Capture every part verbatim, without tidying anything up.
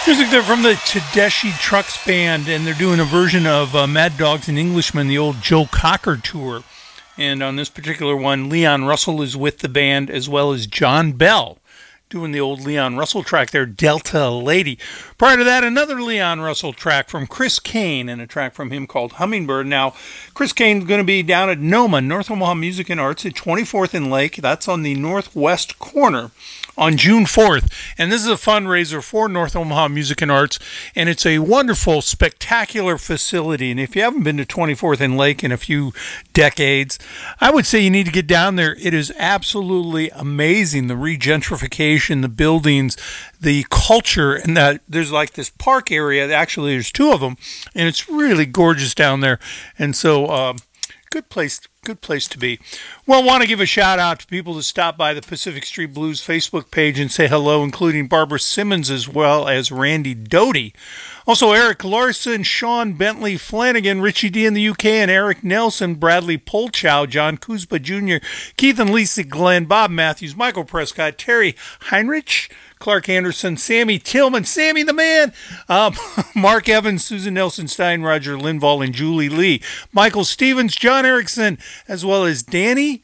Music there from the Tedeschi Trucks Band, and they're doing a version of uh, Mad Dogs and Englishmen, the old Joe Cocker tour. And on this particular one, Leon Russell is with the band, as well as John Bell, doing the old Leon Russell track there, Delta Lady. Prior to that, another Leon Russell track from Chris Kane, and a track from him called Hummingbird. Now, Chris Kane's going to be down at NOMA, North Omaha Music and Arts, at twenty-fourth and Lake. That's on the northwest corner, on June fourth. And this is a fundraiser for North Omaha Music and Arts, and it's a wonderful, spectacular facility. And if you haven't been to twenty-fourth and Lake in a few decades, I would say you need to get down there. It is absolutely amazing, the regentrification, the buildings, the culture, and that there's like this park area. Actually, there's two of them, and it's really gorgeous down there. And so, uh, good place Good place to be. Well, I want to give a shout out to people that stop by the Pacific Street Blues Facebook page and say hello, including Barbara Simmons as well as Randy Doty. Also, Eric Larson, Sean Bentley Flanagan, Richie D in the U K, and Eric Nelson, Bradley Polchow, John Kuzba Junior, Keith and Lisa Glenn, Bob Matthews, Michael Prescott, Terry Heinrich, Clark Anderson, Sammy Tillman, Sammy the Man, um, Mark Evans, Susan Nelson Stein, Roger Linval, and Julie Lee, Michael Stevens, John Erickson, as well as Danny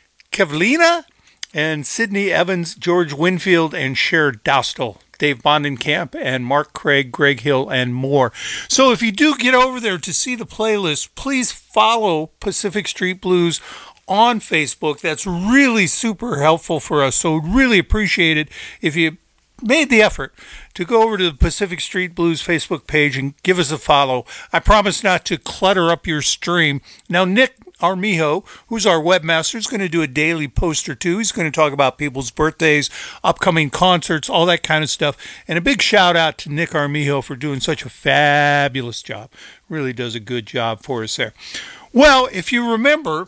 Kavlina and Sydney Evans, George Winfield, and Cher Dostal, Dave Bondenkamp, and Mark Craig, Greg Hill, and more. So if you do get over there to see the playlist, please follow Pacific Street Blues on Facebook. That's really super helpful for us. So really appreciate it if you made the effort to go over to the Pacific Street Blues Facebook page and give us a follow. I promise not to clutter up your stream. Now, Nick Armijo, who's our webmaster, is going to do a daily post or two. He's going to talk about people's birthdays, upcoming concerts, all that kind of stuff. And a big shout out to Nick Armijo for doing such a fabulous job. Really does a good job for us there. Well, if you remember,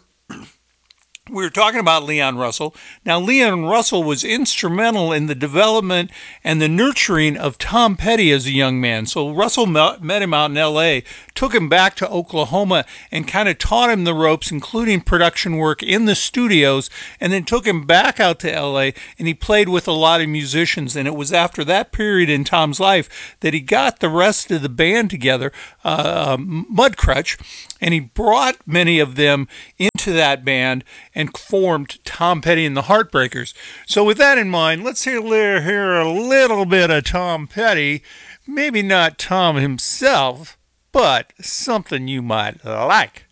we were talking about Leon Russell. Now, Leon Russell was instrumental in the development and the nurturing of Tom Petty as a young man. So Russell met him out in L A, took him back to Oklahoma, and kind of taught him the ropes, including production work in the studios, and then took him back out to L A, and he played with a lot of musicians. And it was after that period in Tom's life that he got the rest of the band together, uh, Mudcrutch, and he brought many of them into that band and formed Tom Petty and the Heartbreakers. So with that in mind, let's hear, hear a little bit of Tom Petty. Maybe not Tom himself, but something you might like.